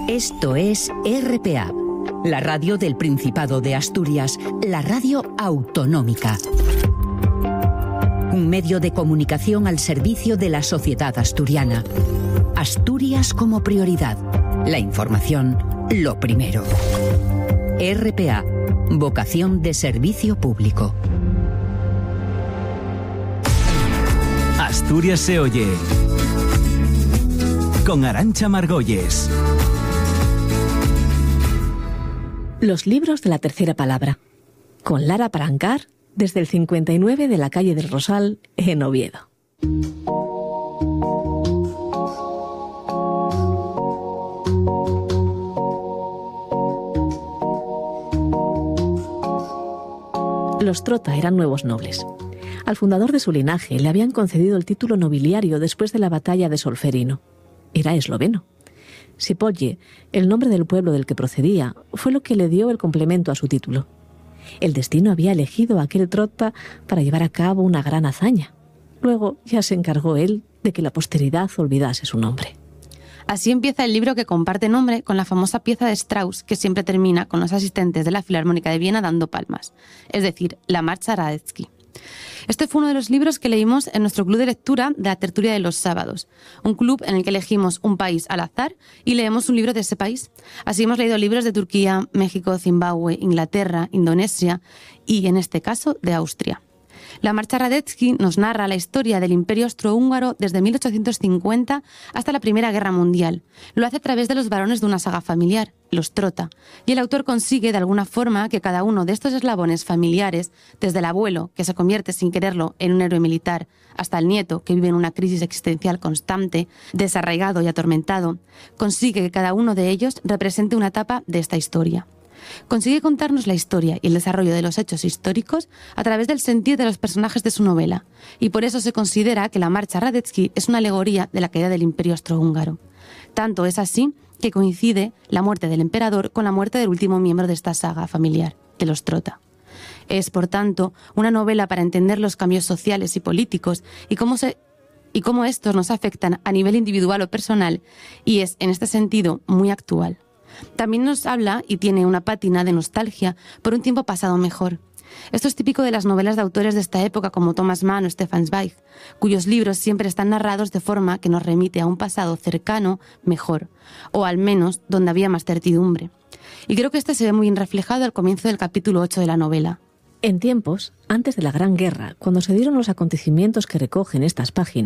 Esto es RPA, la radio del Principado de Asturias, la radio autonómica. Un medio de comunicación al servicio de la sociedad asturiana. Asturias como prioridad. La información, lo primero. RPA, vocación de servicio público. Asturias se oye. Con Arantxa Margolles. Los libros de la tercera palabra, con Lara Parancar, desde el 59 de la calle del Rosal, en Oviedo. Los Trota eran nuevos nobles. Al fundador de su linaje le habían concedido el título nobiliario después de la batalla de Solferino. Era esloveno. Sipolje, el nombre del pueblo del que procedía, fue lo que le dio el complemento a su título. El destino había elegido a aquel Trota para llevar a cabo una gran hazaña. Luego ya se encargó él de que la posteridad olvidase su nombre. Así empieza el libro que comparte nombre con la famosa pieza de Strauss que siempre termina con los asistentes de la Filarmónica de Viena dando palmas, es decir, la Marcha Radetzky. Este fue uno de los libros que leímos en nuestro club de lectura de la tertulia de los sábados, un club en el que elegimos un país al azar y leemos un libro de ese país. Así hemos leído libros de Turquía, México, Zimbabue, Inglaterra, Indonesia y, en este caso, de Austria. La Marcha Radetzky nos narra la historia del Imperio Austrohúngaro desde 1850 hasta la Primera Guerra Mundial. Lo hace a través de los varones de una saga familiar, los Trota, y el autor consigue de alguna forma que cada uno de estos eslabones familiares, desde el abuelo, que se convierte sin quererlo en un héroe militar, hasta el nieto, que vive en una crisis existencial constante, desarraigado y atormentado, consigue que cada uno de ellos represente una etapa de esta historia. Consigue contarnos la historia y el desarrollo de los hechos históricos a través del sentir de los personajes de su novela, y por eso se considera que la Marcha Radetzky es una alegoría de la caída del Imperio Austrohúngaro. Tanto es así que coincide la muerte del emperador con la muerte del último miembro de esta saga familiar, de los Trota. Es, por tanto, una novela para entender los cambios sociales y políticos y cómo estos nos afectan a nivel individual o personal, y es, en este sentido, muy actual. También nos habla y tiene una pátina de nostalgia por un tiempo pasado mejor. Esto es típico de las novelas de autores de esta época como Thomas Mann o Stefan Zweig, cuyos libros siempre están narrados de forma que nos remite a un pasado cercano, mejor, o al menos donde había más certidumbre. Y creo que este se ve muy bien reflejado al comienzo del capítulo 8 de la novela. En tiempos, antes de la Gran Guerra, cuando se dieron los acontecimientos que recogen estas páginas,